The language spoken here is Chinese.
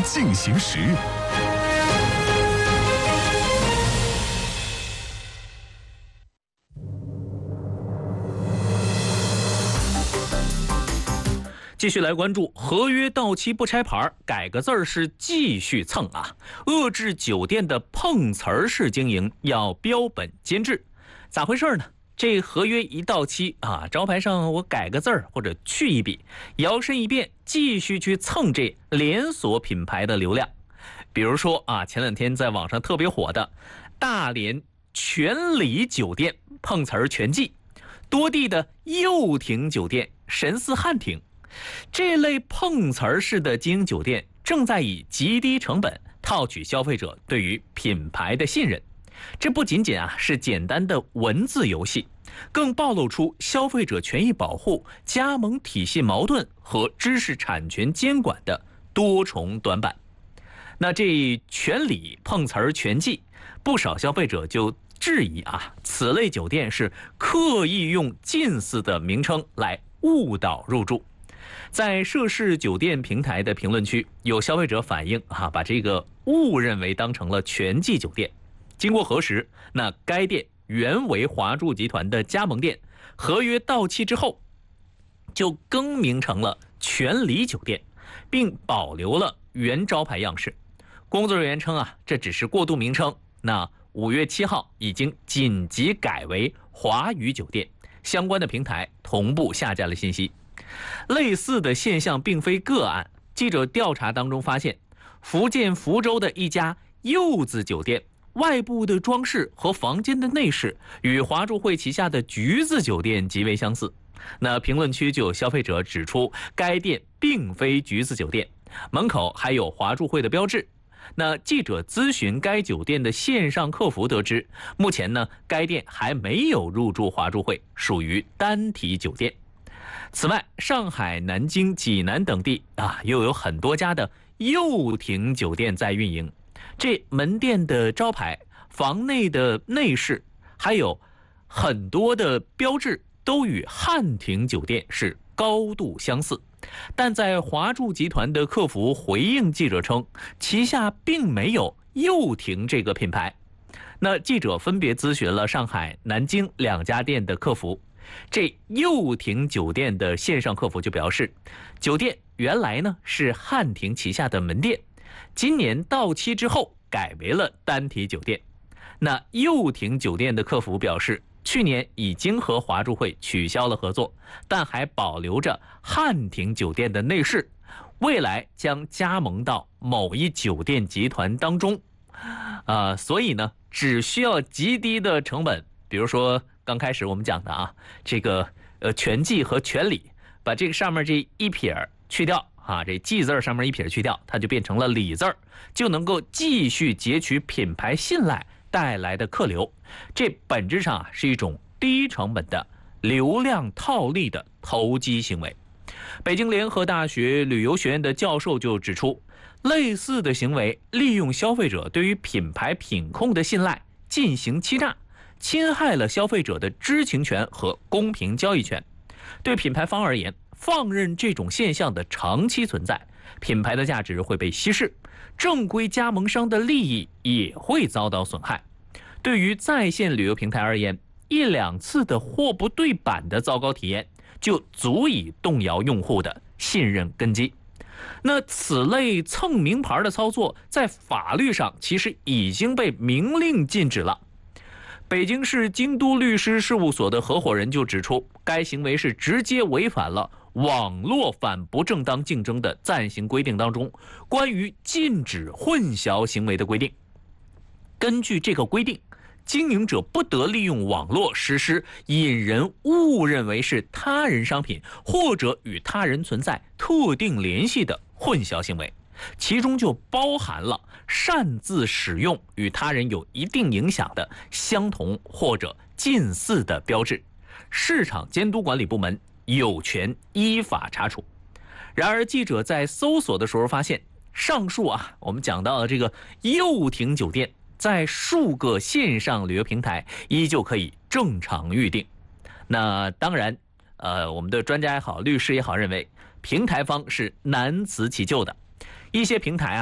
进行时。 继续来关注合约到期不拆牌，改个字儿是继续蹭啊！遏制酒店的碰瓷儿式经营，要标本兼治。咋回事呢？这合约一到期啊，招牌上我改个字儿或者去一笔，摇身一变继续去蹭这连锁品牌的流量。比如说啊，前两天在网上特别火的大连全里酒店碰瓷儿全记，多地的又亭酒店神似汉庭。这类碰瓷儿式的经营酒店正在以极低成本套取消费者对于品牌的信任。这不仅仅是简单的文字游戏，更暴露出消费者权益保护、加盟体系矛盾和知识产权监管的多重短板。那这全里碰瓷儿全记，不少消费者就质疑此类酒店是刻意用近似的名称来误导入住。在涉事酒店平台的评论区，有消费者反映把这个误认为当成了全季酒店。经过核实，那该店原为华住集团的加盟店，合约到期之后就更名成了全里酒店，并保留了原招牌样式。工作人员称这只是过渡名称。那5月7号已经紧急改为华宇酒店，相关的平台同步下架了信息。类似的现象并非个案，记者调查当中发现，福建福州的一家柚子酒店外部的装饰和房间的内饰与华住会旗下的橘子酒店极为相似。那评论区就有消费者指出，该店并非橘子酒店，门口还有华住会的标志。那记者咨询该酒店的线上客服得知，目前呢，该店还没有入驻华住会，属于单体酒店。此外，上海、南京、济南等地又有很多家的又亭酒店在运营。这门店的招牌、房内的内饰，还有很多的标志都与汉庭酒店是高度相似。但在华住集团的客服回应记者称，旗下并没有又亭这个品牌。那记者分别咨询了上海、南京2家店的客服。这又亭酒店的线上客服就表示，酒店原来呢是汉庭旗下的门店，今年到期之后改为了单体酒店。那又亭酒店的客服表示，去年已经和华住会取消了合作，但还保留着汉庭酒店的内饰，未来将加盟到某一酒店集团当中。所以呢，只需要极低的成本，比如说刚开始我们讲的这个全季和全里，把这个上面这一撇去掉这季字上面一撇去掉，它就变成了里字，就能够继续截取品牌信赖带来的客流。这本质上是一种低成本的流量套利的投机行为。北京联合大学旅游学院的教授就指出，类似的行为利用消费者对于品牌品控的信赖进行欺诈，侵害了消费者的知情权和公平交易权。对品牌方而言，放任这种现象的长期存在，品牌的价值会被稀释，正规加盟商的利益也会遭到损害。对于在线旅游平台而言，1-2次的货不对版的糟糕体验就足以动摇用户的信任根基。那此类蹭名牌的操作在法律上其实已经被明令禁止了。北京市京都律师事务所的合伙人就指出，该行为是直接违反了网络反不正当竞争的暂行规定当中关于禁止混淆行为的规定。根据这个规定，经营者不得利用网络实施引人误认为是他人商品或者与他人存在特定联系的混淆行为，其中就包含了擅自使用与他人有一定影响的相同或者近似的标志，市场监督管理部门有权依法查处。然而记者在搜索的时候发现，上述我们讲到的这个又亭酒店在数个线上旅游平台依旧可以正常预订。那当然我们的专家也好，律师也好，认为平台方是难辞其咎的。一些平台